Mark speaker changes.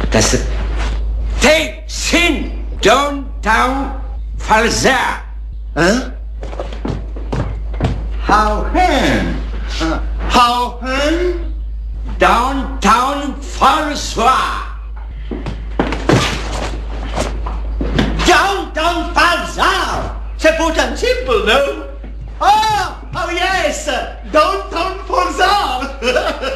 Speaker 1: Das Take Sin Downtown Falsa.
Speaker 2: Hein?
Speaker 1: How hen?
Speaker 2: How hen?
Speaker 1: Downtown Falsa.
Speaker 2: Downtown Falsa. C'est pourtant simple, no? Oh yes! Downtown Falsa.